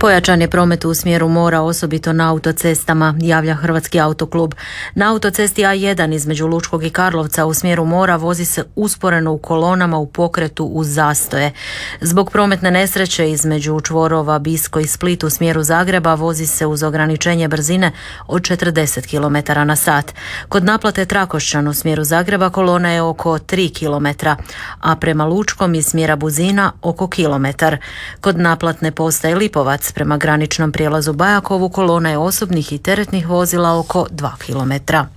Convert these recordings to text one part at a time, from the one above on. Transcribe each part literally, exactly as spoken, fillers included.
Pojačan je promet u smjeru mora, osobito na autocestama, javlja Hrvatski autoklub. Na autocesti A jedan između Lučkog i Karlovca u smjeru mora vozi se usporeno u kolonama u pokretu uz zastoje. Zbog prometne nesreće između čvorova Bisko i Split u smjeru Zagreba vozi se uz ograničenje brzine od četrdeset kilometara na sat. Kod naplate Trakošćan u smjeru Zagreba kolona je oko tri kilometra, a prema Lučkom iz smjera Buzina oko kilometar. Kod naplatne postaje Lipovac prema graničnom prijelazu Bajakovu kolona je osobnih i teretnih vozila oko dva kilometra.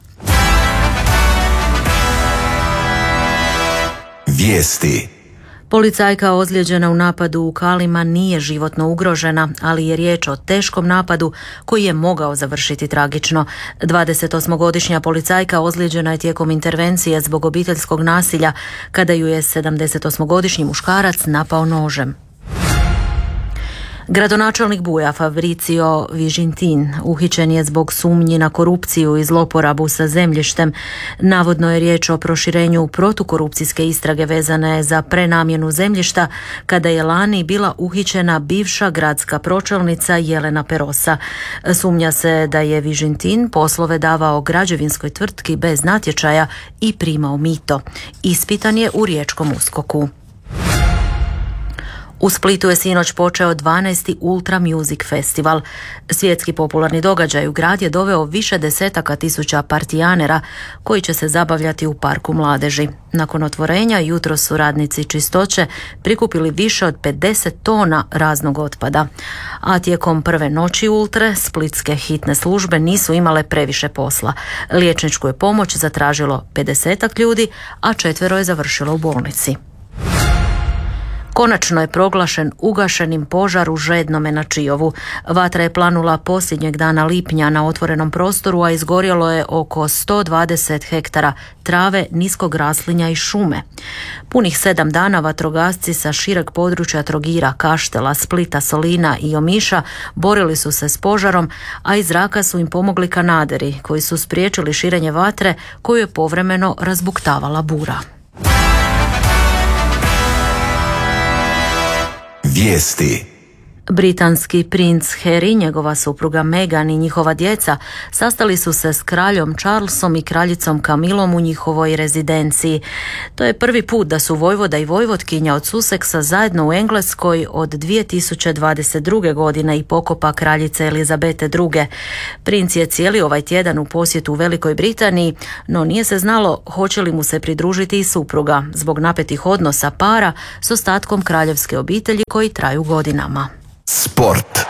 Vijesti. Policajka ozlijeđena u napadu u Kalima nije životno ugrožena, ali je riječ o teškom napadu koji je mogao završiti tragično. dvadesetosmogodišnja policajka ozlijeđena je tijekom intervencije zbog obiteljskog nasilja kada ju je sedamdesetosmogodišnji muškarac napao nožem. Gradonačelnik Buja Fabrizio Vigintin uhićen je zbog sumnji na korupciju i zloporabu sa zemljištem. Navodno je riječ o proširenju protukorupcijske istrage vezane za prenamjenu zemljišta kada je lani bila uhićena bivša gradska pročelnica Jelena Perosa. Sumnja se da je Vigintin poslove davao građevinskoj tvrtki bez natječaja i primao mito. Ispitan je u riječkom uskoku. U Splitu je sinoć počeo dvanaesti Ultra Music Festival. Svjetski popularni događaj u grad je doveo više desetaka tisuća partijanera koji će se zabavljati u parku mladeži. Nakon otvorenja jutros su radnici čistoće prikupili više od pedeset tona raznog otpada. A tijekom prve noći Ultre splitske hitne službe nisu imale previše posla. Liječničku je pomoć zatražilo pedesetak ljudi, a četvero je završilo u bolnici. Konačno je proglašen ugašenim požar u Žednome na Čiovu. Vatra je planula posljednjeg dana lipnja na otvorenom prostoru, a izgorjelo je oko sto dvadeset hektara trave, niskog raslinja i šume. Punih sedam dana vatrogasci sa šireg područja Trogira, Kaštela, Splita, Solina i Omiša borili su se s požarom, a iz zraka su im pomogli kanaderi koji su spriječili širenje vatre koju je povremeno razbuktavala bura. Vijesti. Britanski princ Harry, njegova supruga Meghan i njihova djeca sastali su se s kraljom Charlesom i kraljicom Camillom u njihovoj rezidenciji. To je prvi put da su vojvoda i vojvotkinja od Susseksa zajedno u Engleskoj od dvije tisuće dvadeset druge. godine i pokopa kraljice Elizabete druge. Princ je cijeli ovaj tjedan u posjetu u Velikoj Britaniji, no nije se znalo hoće li mu se pridružiti i supruga zbog napetih odnosa para s ostatkom kraljevske obitelji koji traju godinama. Sport.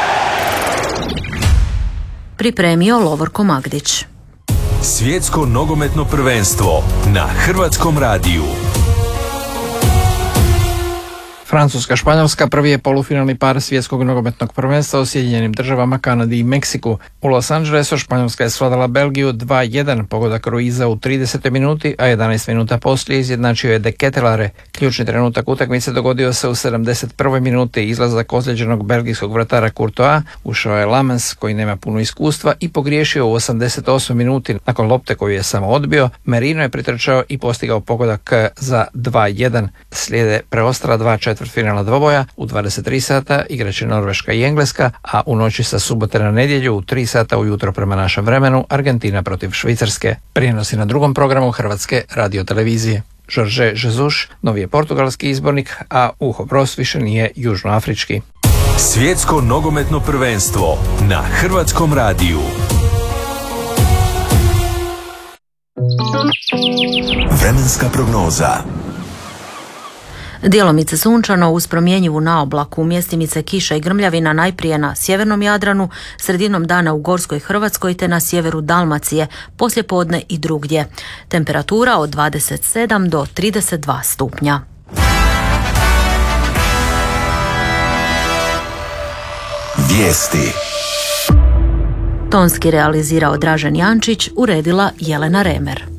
Pripremio Lovorko Magdić. Svjetsko nogometno prvenstvo na Hrvatskom radiju. Francuska-Španjolska prvi je polufinalni par svjetskog nogometnog prvenstva u Sjedinjenim državama, Kanadi i Meksiku. U Los Angelesu Španjolska je svladala Belgiju dva jedan, pogodak Ruiza u tridesetoj minuti, a jedanaest minuta poslije izjednačio je De Ketelare. Ključni trenutak utakmice dogodio se u sedamdeset prvoj minuti. Izlazak ozlijeđenog belgijskog vratara Courtois, ušao je Lamens koji nema puno iskustva i pogriješio u osamdeset osmoj minuti. Nakon lopte koju je samo odbio, Merino je pritrčao i postigao pogodak za dva jedan. Slijede preostala dva četvrtfinalna dvoboja. U dvadeset tri sata igraće Norveška i Engleska, a u noći sa subote na nedjelju u tri sata ujutro prema našem vremenu Argentina protiv Švicarske. Prijenosi na drugom programu Hrvatske radiotelevizije. Jorge Jesus, novi je portugalski izbornik, a Uho Bros više nije južnoafrički. Svjetsko nogometno prvenstvo na Hrvatskom radiju. Vremenska prognoza. Djelomice sunčano uz promjenjivu naoblaku, mjestimice kiša i grmljavina najprije na sjevernom Jadranu, sredinom dana u Gorskoj Hrvatskoj te na sjeveru Dalmacije, poslijepodne i drugdje. Temperatura od dvadeset sedam do trideset dva stupnja. Vijesti. Tonski realizirao Dražen Jančić, uredila Jelena Remer.